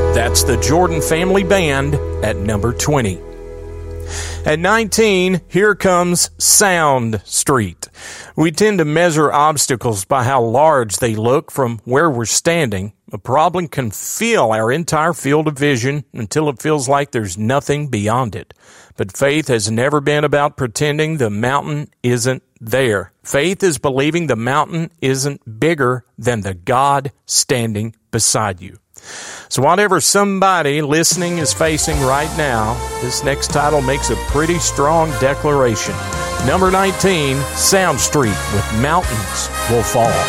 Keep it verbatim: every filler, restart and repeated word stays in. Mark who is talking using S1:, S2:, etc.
S1: That's the Jordan Family Band at number twenty. At nineteen, here comes Sound Street. We tend to measure obstacles by how large they look from where we're standing. A problem can fill our entire field of vision until it feels like there's nothing beyond it. But faith has never been about pretending the mountain isn't there. Faith is believing the mountain isn't bigger than the God standing beside you. So whatever somebody listening is facing right now, this next title makes a pretty strong declaration. Number nineteen, Sound Street with Mountains Will Fall.